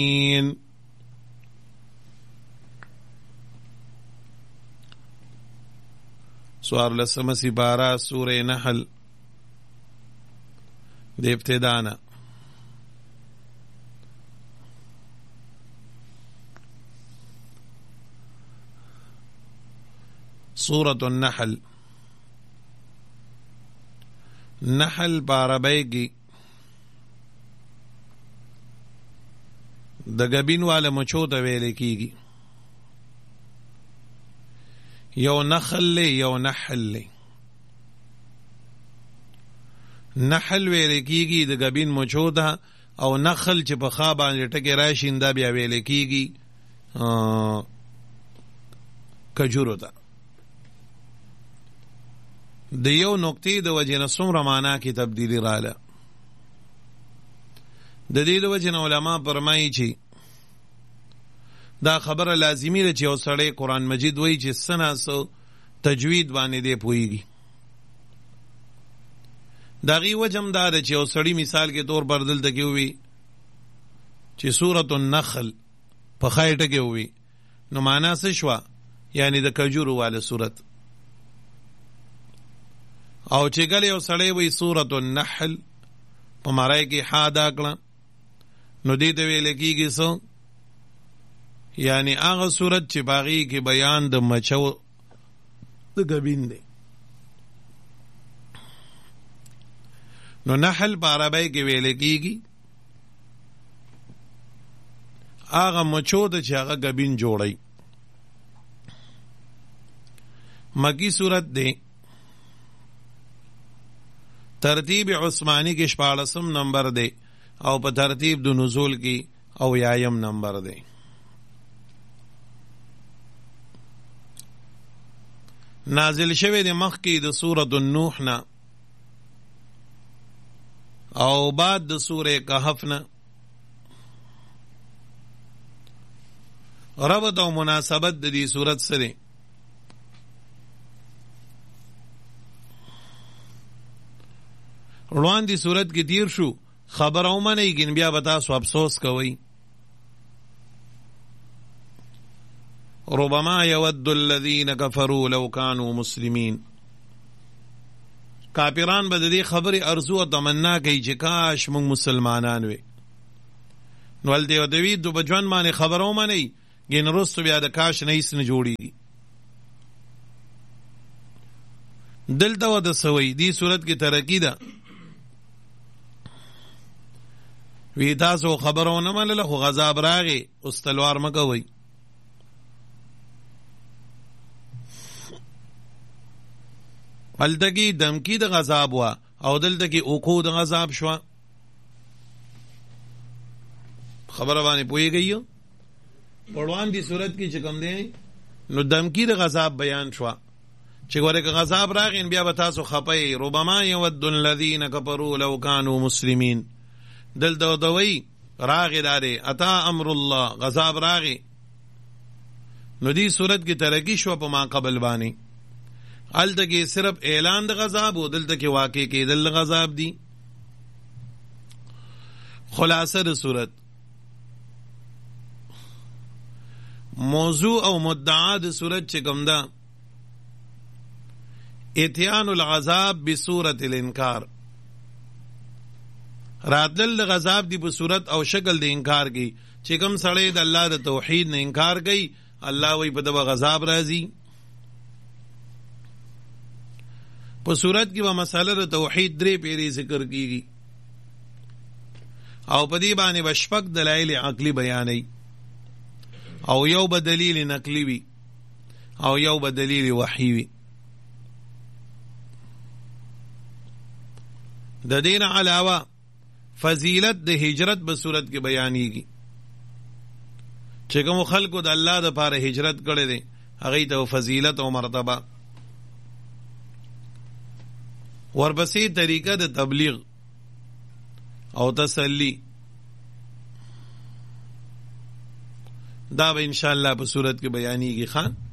سوار لسم سپارہ سورہ نحل دے ابتدانا. سورة النحل. نحل پاربئی کی د غبین والا مچو ته ویل کیږي. یو نخل له یو نحل له. نحل ویل کیږي د غبین مچو ته، او نخل چې په خا باندې ټکی راشي دا بیا ویل کیږي کجورو ته. د یو نقطې د وجې نه څومره معنا کې تبدیلی رااله. د دې د وجې نه علما فرمایي چې دا خبره لازمي ده چې یو سړی قرآن مجید وایي چې څه ناسو تجوید باندې دی پوهېږي. د هغې وجه هم دا ده چې یو سړي مثال کې طور پر دلته کې ووي چې سورة النخل په ښی ټکې ووي، نو معنا څه شوه؟ یعنی د کجورو واله صورت. او چې کله یو سړی وایي سورة النحل په مړی کې ح ادا کړه، نو دې ته ویل کېږي څه؟ یعنی هغه صورت چې په هغې کې بیان د مچو د غبین دی. نو نحل په عربی کې ویل کېږي هغه مچو ته چې هغه غبین جوړی. مکی صورت دی. ترتیب عثمانی کې 14 نمبر دی او په ترتیب د نزول کې 80 نمبر دی. نازل شوی دی مخکې د سورة النوح نه او بعد د سورة کهف نه. ربط او مناسبت د دې سورت سره روان دی صورت کې تیر شو. خبر او منی گین بیا بتا سو افسوس کوي. ربما يود الذين كفروا لو كانوا مسلمين. کافران به دې خبرې ارزو او تمنا کوي چې کاش موږ مسلمانان وي. نو ول دی دوی د بجوان باندې خبر او منی گین رستو بیا د کاش نه هیڅ نه جوړي. دلته و د سوي دی صورت کې ترقی ده. وی تاسو خبرونه منله خو غضب راغی اوس تلوار مکوئ. هلته کې دمکی د غضب وا او دلته کې اوکو د غضب شو. خبره باندې پوهیږئ؟ پړوان دی صورت کې چې کوم دی نو دمکی د غضب بیان شو چې ګوره که غضب راغی بیا به تاسو خپئ. ربما يود الذين كفروا لو كانوا مسلمين. دل دوی راغی داره اتا امر الله غضب راغی. نو دی صورت کی ترقی شو په ما قبل بانی. الته کې صرف اعلان د غضب او دلته کې واقع کې دل غضب دی. خلاصه د صورت موضوع او مدعا د صورت چې کوم ده اتیان الغضب بصورت الانکار. راتل د غضب دی په صورت او شکل د انکار کی. چې کوم سړی د الله د توحید نه انکار کوي الله وی په دغه غضب راځي. په صورت کې به مسله د توحید درې پیری ذکر کیږي او په دې باندې بشفق دلایل عقلی بیانې او یو به دلیل نقلی وي او یو به دلیل وحی وي. د دین علاوه فضیلت د هجرت په صورت کې بیانېږي چې کوم خلکو د الله د پاره هجرت کړي دي هغه ته فضیلت او مرتبه. ورپسې طریقه د تبلیغ او تسلی دا به ان شاء الله په صورت کې بیانېږي. خان